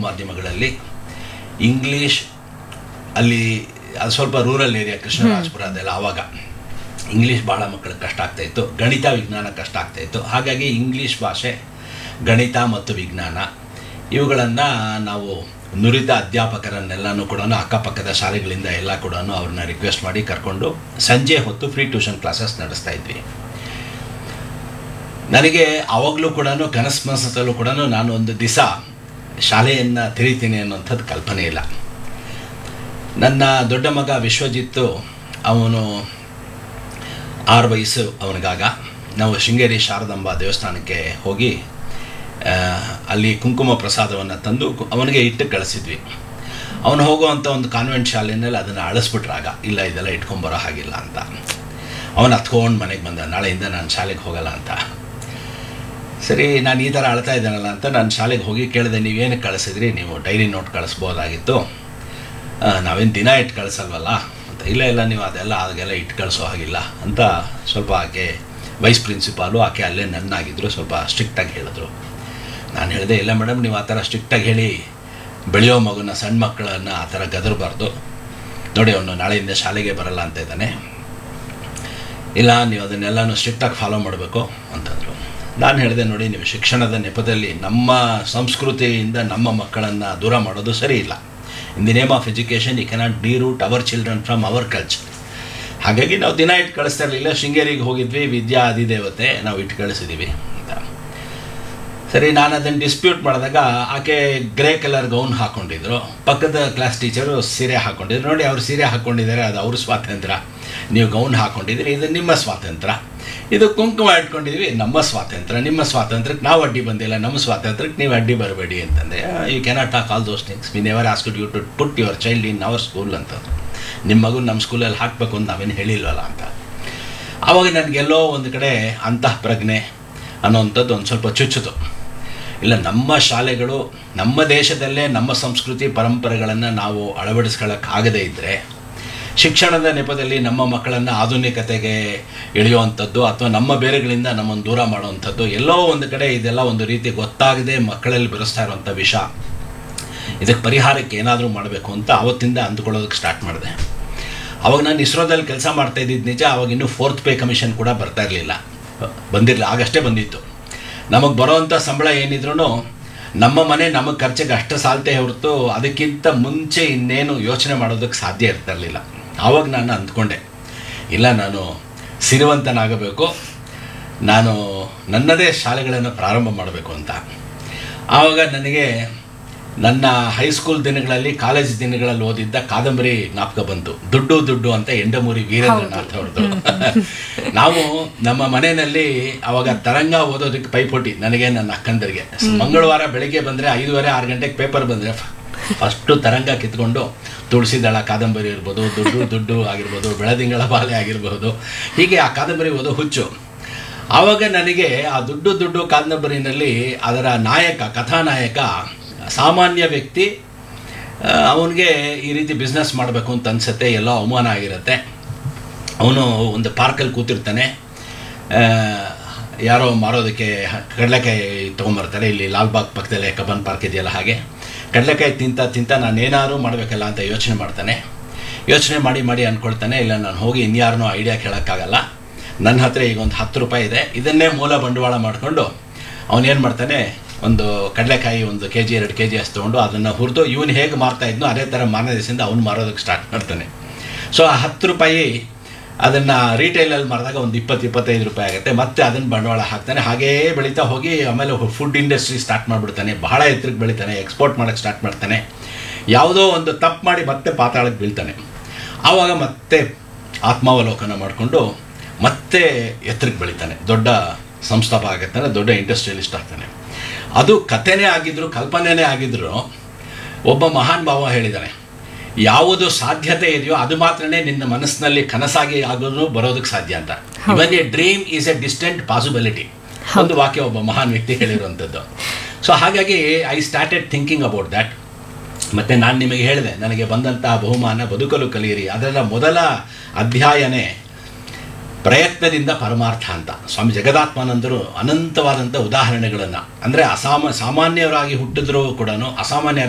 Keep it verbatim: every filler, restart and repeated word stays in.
ಮಾಧ್ಯಮಗಳಲ್ಲಿ ಇಂಗ್ಲೀಷ್ ಅಲ್ಲಿ ಅದು ಸ್ವಲ್ಪ ರೂರಲ್ ಏರಿಯಾ ಕೃಷ್ಣರಾಜಪುರ ಅದೆಲ್ಲ ಆವಾಗ ಇಂಗ್ಲೀಷ್ ಭಾಳ ಮಕ್ಕಳಿಗೆ ಕಷ್ಟ ಆಗ್ತಾಯಿತ್ತು, ಗಣಿತ ವಿಜ್ಞಾನ ಕಷ್ಟ ಆಗ್ತಾಯಿತ್ತು. ಹಾಗಾಗಿ ಇಂಗ್ಲೀಷ್ ಭಾಷೆ, ಗಣಿತ ಮತ್ತು ವಿಜ್ಞಾನ ಇವುಗಳನ್ನು ನಾವು ನುರಿತ ಅಧ್ಯಾಪಕರನ್ನೆಲ್ಲನೂ ಕೂಡ ಅಕ್ಕಪಕ್ಕದ ಶಾಲೆಗಳಿಂದ ಎಲ್ಲ ಕೂಡ ಅವ್ರನ್ನ ರಿಕ್ವೆಸ್ಟ್ ಮಾಡಿ ಕರ್ಕೊಂಡು ಸಂಜೆ ಹೊತ್ತು ಫ್ರೀ ಟ್ಯೂಷನ್ ಕ್ಲಾಸಸ್ ನಡೆಸ್ತಾ ಇದ್ವಿ. ನನಗೆ ಆವಾಗಲೂ ಕೂಡ ಕನಸು ಮನಸ್ಸಲ್ಲೂ ಕೂಡ ನಾನು ಒಂದು ದಿವಸ ಶಾಲೆಯನ್ನು ತೆರೀತೀನಿ ಅನ್ನೋಂಥದ್ದು ಕಲ್ಪನೆ ಇಲ್ಲ. ನನ್ನ ದೊಡ್ಡ ಮಗ ವಿಶ್ವಜಿತ್ತು, ಅವನು ಆರು ವಯಸ್ಸು ಅವನಿಗಾಗ. ನಾವು ಶೃಂಗೇರಿ ಶಾರದಾಂಬ ದೇವಸ್ಥಾನಕ್ಕೆ ಹೋಗಿ ಅಲ್ಲಿ ಕುಂಕುಮ ಪ್ರಸಾದವನ್ನು ತಂದು ಅವನಿಗೆ ಇಟ್ಟು ಕಳಿಸಿದ್ವಿ. ಅವನು ಹೋಗುವಂಥ ಒಂದು ಕಾನ್ವೆಂಟ್ ಶಾಲೆಯಲ್ಲಿ ಅದನ್ನು ಅಳಿಸ್ಬಿಟ್ರಾಗ, ಇಲ್ಲ ಇದೆಲ್ಲ ಇಟ್ಕೊಂಬರೋ ಹಾಗಿಲ್ಲ ಅಂತ. ಅವನು ಹತ್ಕೊಂಡು ಮನೆಗೆ ಬಂದ, ನಾಳೆಯಿಂದ ನಾನು ಶಾಲೆಗೆ ಹೋಗಲ್ಲ ಅಂತ. ಸರಿ, ನಾನು ಈ ಥರ ಅಳ್ತಾ ಇದ್ದಾನಲ್ಲ ಅಂತ ನಾನು ಶಾಲೆಗೆ ಹೋಗಿ ಕೇಳಿದೆ, ನೀವೇನಕ್ಕೆ ಕಳಿಸಿದ್ರಿ, ನೀವು ಡೈರಿ ನೋಟ್ ಕಳಿಸ್ಬೋದಾಗಿತ್ತು, ನಾವೇನು ದಿನ ಇಟ್ಟು ಕಳಿಸಲ್ವಲ್ಲ ಅಂತ. ಇಲ್ಲ ಇಲ್ಲ ನೀವು ಅದೆಲ್ಲ ಅದೆಲ್ಲ ಇಟ್ಟು ಕಳಿಸೋ ಹಾಗಿಲ್ಲ ಅಂತ ಸ್ವಲ್ಪ ಆಕೆ ವೈಸ್ ಪ್ರಿನ್ಸಿಪಾಲು, ಆಕೆ ಅಲ್ಲೇ ನನ್ನಾಗಿದ್ದರು, ಸ್ವಲ್ಪ ಸ್ಟ್ರಿಕ್ಟಾಗಿ ಹೇಳಿದ್ರು. ನಾನು ಹೇಳಿದೆ, ಇಲ್ಲ ಮೇಡಮ್, ನೀವು ಆ ಥರ ಸ್ಟ್ರಿಕ್ಟಾಗಿ ಹೇಳಿ ಬೆಳೆಯೋ ಮಗುನ, ಸಣ್ಣ ಮಕ್ಕಳನ್ನು ಆ ಥರ ಗದರಬಾರ್ದು. ನೋಡಿ, ಅವನು ನಾಳೆಯಿಂದ ಶಾಲೆಗೆ ಬರಲ್ಲ ಅಂತ ಇದ್ದಾನೆ, ಇಲ್ಲ ನೀವು ಅದನ್ನೆಲ್ಲನೂ ಸ್ಟ್ರಿಕ್ಟಾಗಿ ಫಾಲೋ ಮಾಡಬೇಕು ಅಂತಂದರು. ನಾನು ಹೇಳಿದೆ, ನೋಡಿ, ನೀವು ಶಿಕ್ಷಣದ ನೆಪದಲ್ಲಿ ನಮ್ಮ ಸಂಸ್ಕೃತಿಯಿಂದ ನಮ್ಮ ಮಕ್ಕಳನ್ನು ದೂರ ಮಾಡೋದು ಸರಿ ಇಲ್ಲ. In the name of education you cannot ಡಿರೂಟ್ our children from our culture. ಹಾಗಾಗಿ ನಾವು ದಿನ ಇಟ್ಟು ಕಳಿಸ್ತಾ ಇರಲಿಲ್ಲ. ಶೃಂಗೇರಿಗೆ ಹೋಗಿದ್ವಿ, ವಿದ್ಯಾ ಅಧಿದೇವತೆ, ನಾವು ಇಟ್ಟು ಕಳಿಸಿದ್ದೀವಿ ಅಂತ. ಸರಿ, ನಾನು ಅದನ್ನು ಡಿಸ್ಪ್ಯೂಟ್ ಮಾಡಿದಾಗ ಆಕೆ ಗ್ರೇ ಕಲರ್ ಗೌನ್ ಹಾಕ್ಕೊಂಡಿದ್ರು, ಪಕ್ಕದ ಕ್ಲಾಸ್ ಟೀಚರು ಸೀರೆ ಹಾಕ್ಕೊಂಡಿದ್ರು. ನೋಡಿ, ಅವ್ರು ಸೀರೆ ಹಾಕ್ಕೊಂಡಿದ್ದಾರೆ, ಅದು ಅವ್ರ ಸ್ವಾತಂತ್ರ್ಯ, ನೀವು ಗೌನ್ ಹಾಕ್ಕೊಂಡಿದ್ದೀರಿ, ಇದು ನಿಮ್ಮ ಸ್ವಾತಂತ್ರ್ಯ. ಇದು ಕುಂಕುಮ ಇಟ್ಕೊಂಡಿದ್ವಿ, ನಮ್ಮ ಸ್ವಾತಂತ್ರ್ಯ, ನಿಮ್ಮ ಸ್ವಾತಂತ್ರ್ಯಕ್ಕೆ ನಾವು ಅಡ್ಡಿ ಬಂದಿಲ್ಲ, ನಮ್ಮ ಸ್ವಾತಂತ್ರ್ಯಕ್ಕೆ ನೀವು ಅಡ್ಡಿ ಬರಬೇಡಿ ಅಂತಂದೆ. You cannot talk all those things, we never asked you to put your child in our school ಅಂತಂದ್ರು. ನಿಮ್ಮ ಮಗು ನಮ್ಮ ಸ್ಕೂಲಲ್ಲಿ ಹಾಕಬೇಕು ಅಂತ ನಾವೇನು ಹೇಳಿಲ್ವಲ್ಲ ಅಂತ. ಆವಾಗ ನನಗೆಲ್ಲೋ ಒಂದು ಕಡೆ ಅಂತಃ ಪ್ರಜ್ಞೆ ಅನ್ನೋವಂಥದ್ದು ಒಂದು ಸ್ವಲ್ಪ ಚುಚ್ಚಿತು. ಇಲ್ಲ, ನಮ್ಮ ಶಾಲೆಗಳು, ನಮ್ಮ ದೇಶದಲ್ಲೇ ನಮ್ಮ ಸಂಸ್ಕೃತಿ ಪರಂಪರೆಗಳನ್ನು ನಾವು ಅಳವಡಿಸ್ಕೊಳ್ಳೋಕ್ಕಾಗದೇ ಇದ್ದರೆ, ಶಿಕ್ಷಣದ ನೆಪದಲ್ಲಿ ನಮ್ಮ ಮಕ್ಕಳನ್ನು ಆಧುನಿಕತೆಗೆ ಎಳೆಯುವಂಥದ್ದು ಅಥವಾ ನಮ್ಮ ಬೇರೆಗಳಿಂದ ನಮ್ಮನ್ನು ದೂರ ಮಾಡುವಂಥದ್ದು, ಎಲ್ಲೋ ಒಂದು ಕಡೆ ಇದೆಲ್ಲ ಒಂದು ರೀತಿ ಗೊತ್ತಾಗದೆ ಮಕ್ಕಳಲ್ಲಿ ಬೆರೆಸ್ತಾ ಇರುವಂಥ ವಿಷ. ಇದಕ್ಕೆ ಪರಿಹಾರಕ್ಕೆ ಏನಾದರೂ ಮಾಡಬೇಕು ಅಂತ ಆವತ್ತಿಂದ ಅಂದ್ಕೊಳ್ಳೋದಕ್ಕೆ ಸ್ಟಾರ್ಟ್ ಮಾಡಿದೆ. ಆವಾಗ ನಾನು ಇಸ್ರೋದಲ್ಲಿ ಕೆಲಸ ಮಾಡ್ತಾ ಇದ್ದಿದ್ದು ನಿಜ. ಆವಾಗ ಇನ್ನೂ ಫೋರ್ತ್ ಪೇ ಕಮಿಷನ್ ಕೂಡ ಬರ್ತಾ ಇರಲಿಲ್ಲ, ಬಂದಿರಲಿಲ್ಲ, ಆಗಷ್ಟೇ ಬಂದಿತ್ತು. ನಮಗೆ ಬರೋವಂಥ ಸಂಬಳ ಏನಿದ್ರೂ ನಮ್ಮ ಮನೆ ನಮಗೆ ಖರ್ಚಿಗೆ ಅಷ್ಟು ಸಾಲ್ತೇ ಹೊರತು ಅದಕ್ಕಿಂತ ಮುಂಚೆ ಇನ್ನೇನು ಯೋಚನೆ ಮಾಡೋದಕ್ಕೆ ಸಾಧ್ಯ ಇರ್ತಾ ಇರಲಿಲ್ಲ. ಆವಾಗ ನಾನು ಅಂದ್ಕೊಂಡೆ, ಇಲ್ಲ, ನಾನು ಸಿರಿವಂತನಾಗಬೇಕು, ನಾನು ನನ್ನದೇ ಶಾಲೆಗಳನ್ನು ಪ್ರಾರಂಭ ಮಾಡಬೇಕು ಅಂತ. ಆವಾಗ ನನಗೆ ನನ್ನ ಹೈಸ್ಕೂಲ್ ದಿನಗಳಲ್ಲಿ, ಕಾಲೇಜ್ ದಿನಗಳಲ್ಲಿ ಓದಿದ್ದ ಕಾದಂಬರಿ ಜ್ಞಾಪಕ ಬಂತು, ದುಡ್ಡು ದುಡ್ಡು ಅಂತ ಎಂಡಮೂರಿ ವೀರೇಂದ್ರನಾಥ್ ಅವ್ರದ್ದು. ನಾವು ನಮ್ಮ ಮನೆಯಲ್ಲಿ ಅವಾಗ ತರಂಗ ಓದೋದಕ್ಕೆ ಪೈಪೋಟಿ, ನನಗೆ ನನ್ನ ಅಕ್ಕಂದರಿಗೆ. ಮಂಗಳವಾರ ಬೆಳಿಗ್ಗೆ ಬಂದರೆ ಐದುವರೆ ಆರು ಗಂಟೆಗೆ ಪೇಪರ್ ಬಂದರೆ ಫಸ್ಟು ತರಂಗ ಕಿತ್ಕೊಂಡು ತುಳಸಿದಳ ಕಾದಂಬರಿ ಇರ್ಬೋದು, ದುಡ್ಡು ದುಡ್ಡು ಆಗಿರ್ಬೋದು, ಬೆಳದಿಂಗಳ ಬಾಲೆ ಆಗಿರ್ಬೋದು, ಹೀಗೆ ಆ ಕಾದಂಬರಿ ಓದೋ ಹುಚ್ಚು. ಆವಾಗ ನನಗೆ ಆ ದುಡ್ಡು ದುಡ್ಡು ಕಾದಂಬರಿನಲ್ಲಿ ಅದರ ನಾಯಕ, ಕಥಾನಾಯಕ ಸಾಮಾನ್ಯ ವ್ಯಕ್ತಿ, ಅವನಿಗೆ ಈ ರೀತಿ ಬಿಸ್ನೆಸ್ ಮಾಡಬೇಕು ಅಂತ ಅನಿಸುತ್ತೆ, ಎಲ್ಲೋ ಅವಮಾನ ಆಗಿರುತ್ತೆ. ಅವನು ಒಂದು ಪಾರ್ಕಲ್ಲಿ ಕೂತಿರ್ತಾನೆ, ಯಾರೋ ಮಾರೋದಕ್ಕೆ ಕಡಲೆಕಾಯಿ ತೊಗೊಂಬರ್ತಾರೆ, ಇಲ್ಲಿ ಲಾಲ್ಬಾಗ್ ಪಕ್ಕದಲ್ಲೇ ಕಬ್ಬನ್ ಪಾರ್ಕ್ ಇದೆಯಲ್ಲ, ಹಾಗೆ ಕಡಲೆಕಾಯಿ ತಿಂತ ತಿಂತ ನಾನು ಏನಾದರೂ ಮಾಡಬೇಕಲ್ಲ ಅಂತ ಯೋಚನೆ ಮಾಡ್ತಾನೆ. ಯೋಚನೆ ಮಾಡಿ ಮಾಡಿ ಅಂದ್ಕೊಳ್ತಾನೆ, ಇಲ್ಲ, ನಾನು ಹೋಗಿ ಇನ್ಯಾರನ್ನೂ ಐಡಿಯಾ ಕೇಳೋಕ್ಕಾಗಲ್ಲ, ನನ್ನ ಹತ್ರ ಈಗ ಒಂದು ಹತ್ತು ರೂಪಾಯಿ ಇದೆ, ಇದನ್ನೇ ಮೂಲ ಬಂಡವಾಳ ಮಾಡಿಕೊಂಡು ಅವನೇನು ಮಾಡ್ತಾನೆ, ಒಂದು ಕಡಲೆಕಾಯಿ ಒಂದು ಕೆ ಜಿ ಎರಡು ಕೆ ಜಿ ಅಷ್ಟು ತೊಗೊಂಡು ಅದನ್ನು ಹುರಿದು ಇವನು ಹೇಗೆ ಮಾರ್ತಾ ಇದ್ನೋ ಅದೇ ಥರ ಮಾರನೇ ದಿವಸದಿಂದ ಅವ್ನು ಮಾರೋದಕ್ಕೆ ಸ್ಟಾರ್ಟ್ ಮಾಡ್ತಾನೆ. ಸೊ ಆ ಹತ್ತು ರೂಪಾಯಿ ಅದನ್ನು ರೀಟೇಲಲ್ಲಿ ಮಾರಿದಾಗ ಒಂದು ಇಪ್ಪತ್ತು ಇಪ್ಪತ್ತೈದು ರೂಪಾಯಿ ಆಗುತ್ತೆ. ಮತ್ತೆ ಅದನ್ನು ಬಂಡವಾಳ ಹಾಕ್ತಾನೆ, ಹಾಗೇ ಬೆಳೀತಾ ಹೋಗಿ ಆಮೇಲೆ ಫುಡ್ ಇಂಡಸ್ಟ್ರಿ ಸ್ಟಾರ್ಟ್ ಮಾಡಿಬಿಡ್ತಾನೆ, ಬಹಳ ಎತ್ತರಕ್ಕೆ ಬೆಳೀತಾನೆ, ಎಕ್ಸ್ಪೋರ್ಟ್ ಮಾಡೋಕ್ಕೆ ಸ್ಟಾರ್ಟ್ ಮಾಡ್ತಾನೆ. ಯಾವುದೋ ಒಂದು ತಪ್ಪು ಮಾಡಿ ಮತ್ತೆ ಪಾತಾಳಕ್ಕೆ ಬೀಳ್ತಾನೆ. ಆವಾಗ ಮತ್ತೆ ಆತ್ಮಾವಲೋಕನ ಮಾಡಿಕೊಂಡು ಮತ್ತೆ ಎತ್ತರಕ್ಕೆ ಬೆಳೀತಾನೆ, ದೊಡ್ಡ ಸಂಸ್ಥಾಪಕ ಆಗಿರ್ತಾನೆ, ದೊಡ್ಡ ಇಂಡಸ್ಟ್ರಿಯಲಿಸ್ಟ್ ಆಗ್ತಾನೆ. ಅದು ಕಥೆನೇ ಆಗಿದ್ರು, ಕಲ್ಪನೆನೇ ಆಗಿದ್ರು, ಒಬ್ಬ ಮಹಾನ್ ಭಾವ ಹೇಳಿದ್ದಾನೆ, ಯಾವುದು ಸಾಧ್ಯತೆ ಇದೆಯೋ ಅದು ಮಾತ್ರನೇ ನಿನ್ನ ಮನಸ್ಸಿನಲ್ಲಿ ಕನಸಾಗಿ ಆಗೋದು ಬರೋದಕ್ಕೆ ಸಾಧ್ಯ ಅಂತ. ಇವನ್ A dream is A distant possibility, ಒಂದು ವಾಕ್ಯ ಒಬ್ಬ ಮಹಾನ್ ವ್ಯಕ್ತಿ ಹೇಳಿರುವಂಥದ್ದು. ಸೊ ಹಾಗಾಗಿ I started thinking about that. ಮತ್ತು ನಾನು ನಿಮಗೆ ಹೇಳಿದೆ, ನನಗೆ ಬಂದಂತಹ ಬಹುಮಾನ ಬದುಕಲು ಕಲಿಯಿರಿ, ಅದರ ಮೊದಲ ಅಧ್ಯಾಯನೇ ಪ್ರಯತ್ನದಿಂದ ಪರಮಾರ್ಥ ಅಂತ. ಸ್ವಾಮಿ ಜಗದಾತ್ಮಾನಂದರು ಅನಂತವಾದಂಥ ಉದಾಹರಣೆಗಳನ್ನು, ಅಂದರೆ ಅಸಾಮ ಸಾಮಾನ್ಯರಾಗಿ ಹುಟ್ಟಿದ್ರೂ ಕೂಡ ಅಸಾಮಾನ್ಯ